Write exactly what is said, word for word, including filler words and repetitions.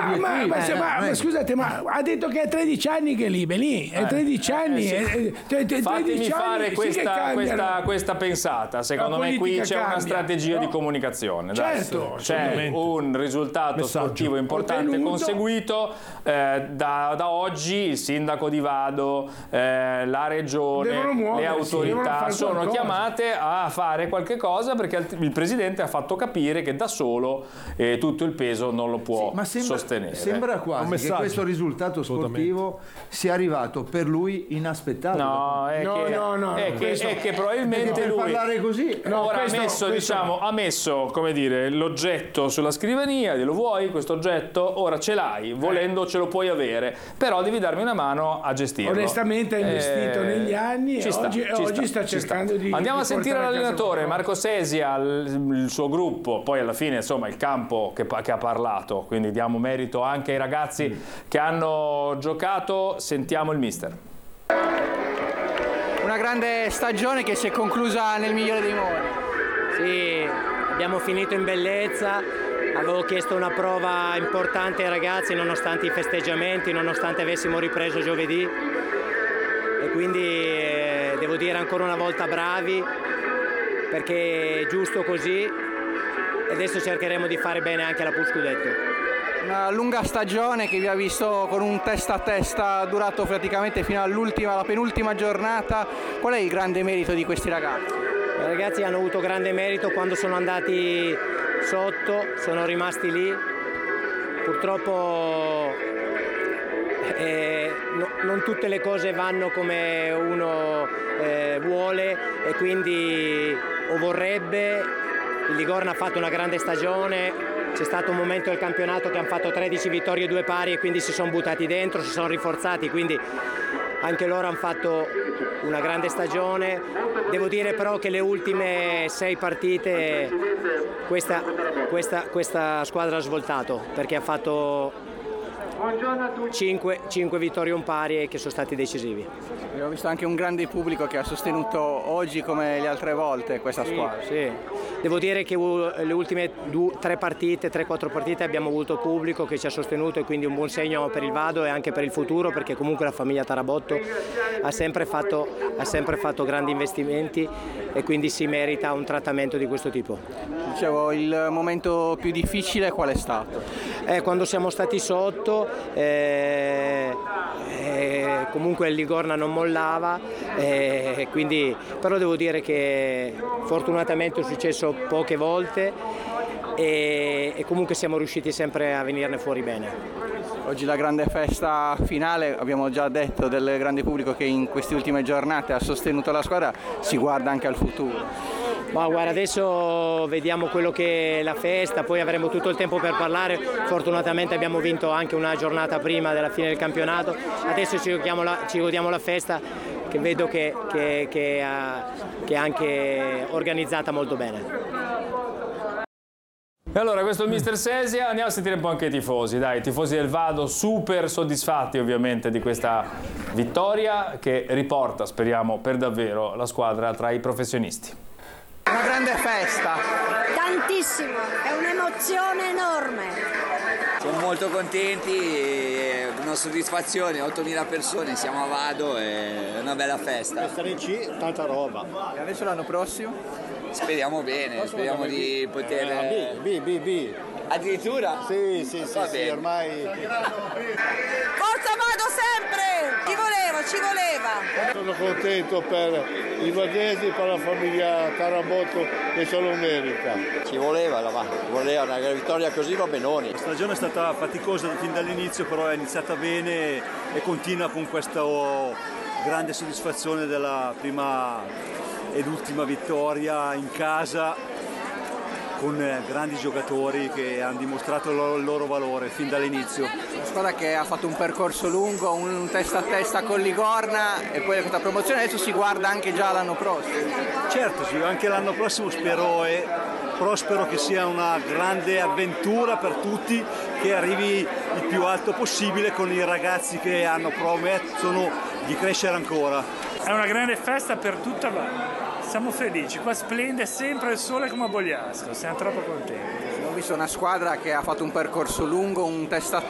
ma, ma, ma, eh, ma, no, ma scusate, ma ha detto che è tredici anni che è lì, lì, è tredici anni. Eh, sì. è, è, è, Fatemi fare sì questa, questa, questa pensata. Secondo me qui c'è cambia, una strategia no? di comunicazione. Certo, c'è un risultato Messaggio. sportivo importante Ottenuto. conseguito. Eh, da, da oggi il sindaco di Vado, eh, la regione, le autorità sono qualcosa. chiamate a fare qualche cosa, perché il presidente ha fatto capire che da solo eh, tutto il peso non lo può sì, ma sembra, sostenere. Sembra quasi che questo risultato sportivo sia arrivato per lui inaspettato. No, è no, che, no, no, è no, che, questo, è che probabilmente per lui parlare così no, ora questo, ha messo, questo diciamo, no. ha messo, come dire, l'oggetto sulla scrivania, glielo vuoi questo oggetto? Ora ce l'hai, volendo ce lo puoi avere, però devi darmi una mano a gestirlo. Onestamente ha investito Eh, negli anni ci e sta, oggi, ci oggi sta, sta ci cercando sta. di Andiamo di a sentire portare a casa l'allenatore qualcosa. Marco Sesia, il, il suo gruppo, poi alla fine insomma il campo che, che ha parlato, quindi diamo merito anche ai ragazzi mm. che hanno giocato. Sentiamo il mister. Una grande stagione che si è conclusa nel migliore dei modi. Sì, abbiamo finito in bellezza. Avevo chiesto una prova importante ai ragazzi nonostante i festeggiamenti, nonostante avessimo ripreso giovedì, e quindi eh, devo dire ancora una volta bravi, perché è giusto così, e adesso cercheremo di fare bene anche la Puscudetto. Una lunga stagione che vi ha visto con un testa a testa durato praticamente fino all'ultima, alla penultima giornata. Qual è il grande merito di questi ragazzi? I ragazzi hanno avuto grande merito quando sono andati sotto, sono rimasti lì. Purtroppo eh, no, non tutte le cose vanno come uno eh, vuole, e quindi o vorrebbe. Il Ligorna ha fatto una grande stagione. C'è stato un momento del campionato che hanno fatto tredici vittorie e due pari, e quindi si sono buttati dentro, si sono rinforzati, quindi anche loro hanno fatto una grande stagione. Devo dire però che le ultime sei partite questa, questa, questa squadra ha svoltato, perché ha fatto cinque, cinque vittorie e un pari che sono stati decisivi. Abbiamo visto anche un grande pubblico che ha sostenuto oggi come le altre volte questa squadra. Sì, sì. Devo dire che le ultime due, tre partite, tre quattro partite abbiamo avuto pubblico che ci ha sostenuto, e quindi un buon segno per il Vado e anche per il futuro, perché comunque la famiglia Tarabotto ha sempre fatto, ha sempre fatto grandi investimenti, e quindi si merita un trattamento di questo tipo. Dicevo, il momento più difficile qual è stato? Eh, quando siamo stati sotto, eh, eh, comunque il Ligorna non mollava, eh, quindi, però devo dire che fortunatamente è successo poche volte, e, e comunque siamo riusciti sempre a venirne fuori bene. Oggi la grande festa finale, abbiamo già detto del grande pubblico che in queste ultime giornate ha sostenuto la squadra, si guarda anche al futuro. Ma guarda, adesso vediamo quello che è la festa, poi avremo tutto il tempo per parlare. Fortunatamente abbiamo vinto anche una giornata prima della fine del campionato, adesso ci godiamo la, ci godiamo la festa, che vedo che, che, che, uh, che è anche organizzata molto bene. E allora questo è il mister Sesia. Andiamo a sentire un po' anche i tifosi, dai, i tifosi del Vado super soddisfatti ovviamente di questa vittoria che riporta, speriamo per davvero, la squadra tra i professionisti. Una grande festa. Tantissimo, è un'emozione enorme. Siamo molto contenti, una soddisfazione, ottomila persone, siamo a Vado, è una bella festa. Essere in C, tanta roba. E adesso l'anno prossimo? Speriamo bene, speriamo di poter... Eh, B, B, B, B. Addirittura? Sì, sì, sì, sì, ormai... Forza Vado sempre! Ci voleva, ci voleva! Sono contento per i vadesi, per la famiglia Tarabotto che se lo merita. Ci voleva, la va, voleva una vittoria così, va benoni. La stagione è stata faticosa fin dall'inizio, però è iniziata bene e continua con questa grande soddisfazione della prima ed ultima vittoria in casa, con grandi giocatori che hanno dimostrato il loro, il loro valore fin dall'inizio. Una squadra che ha fatto un percorso lungo, un testa a testa con Ligorna, e poi questa promozione adesso si guarda anche già l'anno prossimo. Certo, sì, anche l'anno prossimo spero, e prospero che sia una grande avventura per tutti, che arrivi il più alto possibile con i ragazzi che hanno promettono di crescere ancora. È una grande festa per tutta Vado. Siamo felici, qua splende sempre il sole come a Bogliasco, siamo troppo contenti. Abbiamo visto una squadra che ha fatto un percorso lungo, un testa a